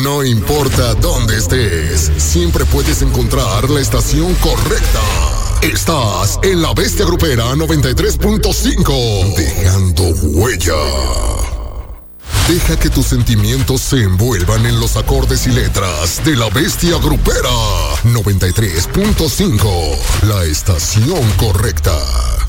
No importa dónde estés, siempre puedes encontrar la estación correcta. Estás en La Bestia Grupera 93.5, dejando huella. Deja que tus sentimientos se envuelvan en los acordes y letras de La Bestia Grupera 93.5, la estación correcta.